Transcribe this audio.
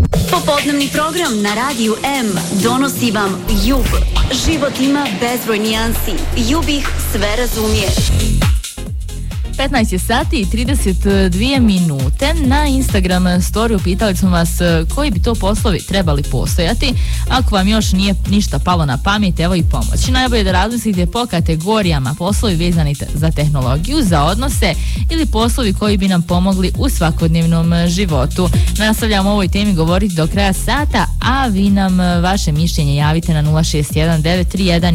Popodnevni program na Radiju M donosi vam Jub. Život ima bezbroj nijansi. Jub ih sve razumije. 15 je sati i 32 minute. Na Instagram storiju pitali smo vas koji bi to poslovi trebali postojati. Ako vam još nije ništa palo na pamet, evo i pomoć. Najbolje da razmislite po kategorijama: poslovi vezani za tehnologiju, za odnose ili poslovi koji bi nam pomogli u svakodnevnom životu. Nastavljamo o ovoj temi govoriti do kraja sata, a vi nam vaše mišljenje javite na 061 931